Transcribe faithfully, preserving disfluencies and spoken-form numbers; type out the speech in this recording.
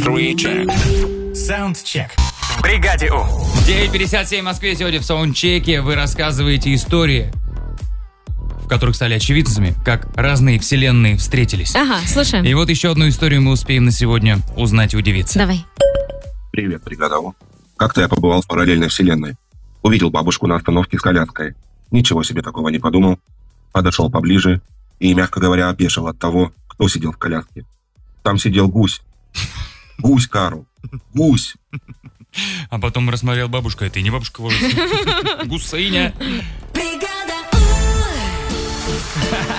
Саундчек. Саундчек. В бригаде У. девять пятьдесят семь в Москве. Сегодня в саундчеке вы рассказываете истории, в которых стали очевидцами, как разные вселенные встретились. Ага, слушаем. И вот еще одну историю мы успеем на сегодня узнать и удивиться. Давай. Привет, бригада У. Как-то я побывал в параллельной вселенной. Увидел бабушку на остановке с коляской. Ничего себе такого не подумал. Подошел поближе и, мягко говоря, опешил от того, кто сидел в коляске. Там сидел гусь. Гусь, Карл. Гусь. А потом рассмотрел бабушка. Это и не бабушка, Гусыня.